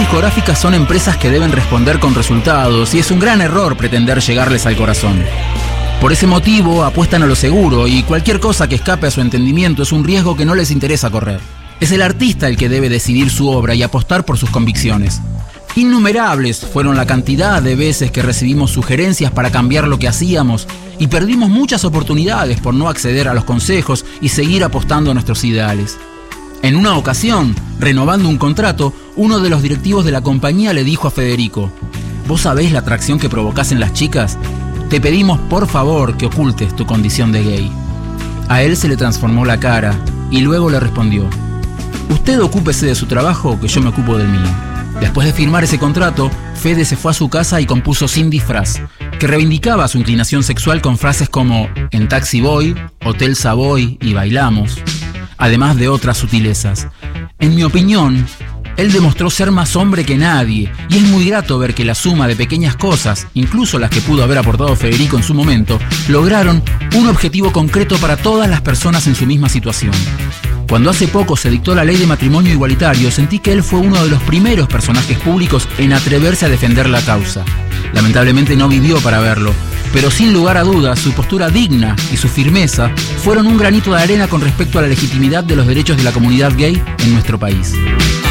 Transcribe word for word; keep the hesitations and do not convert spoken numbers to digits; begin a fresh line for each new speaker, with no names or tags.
discográficas son empresas que deben responder con resultados y es un gran error pretender llegarles al corazón. Por ese motivo apuestan a lo seguro y cualquier cosa que escape a su entendimiento es un riesgo que no les interesa correr. Es el artista el que debe decidir su obra y apostar por sus convicciones. Innumerables fueron la cantidad de veces que recibimos sugerencias para cambiar lo que hacíamos y perdimos muchas oportunidades por no acceder a los consejos y seguir apostando a nuestros ideales. En una ocasión, renovando un contrato, uno de los directivos de la compañía le dijo a Federico: ¿vos sabés la atracción que provocás en las chicas? Te pedimos por favor que ocultes tu condición de gay. A él se le transformó la cara y luego le respondió: usted ocúpese de su trabajo, que yo me ocupo del mío. Después de firmar ese contrato, Fede se fue a su casa y compuso Sin Disfraz, que reivindicaba su inclinación sexual con frases como En Taxi Voy, Hotel Savoy y Bailamos, además de otras sutilezas. En mi opinión, él demostró ser más hombre que nadie, y es muy grato ver que la suma de pequeñas cosas, incluso las que pudo haber aportado Federico en su momento, lograron un objetivo concreto para todas las personas en su misma situación. Cuando hace poco se dictó la ley de matrimonio igualitario, sentí que él fue uno de los primeros personajes públicos en atreverse a defender la causa. Lamentablemente no vivió para verlo, pero sin lugar a dudas su postura digna y su firmeza fueron un granito de arena con respecto a la legitimidad de los derechos de la comunidad gay en nuestro país.